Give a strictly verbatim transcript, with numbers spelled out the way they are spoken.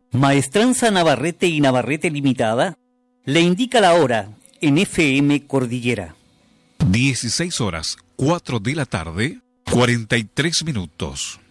Maestranza Navarrete y Navarrete Limitada le indica la hora en F M Cordillera. dieciséis horas, cuatro de la tarde, cuarenta y tres minutos.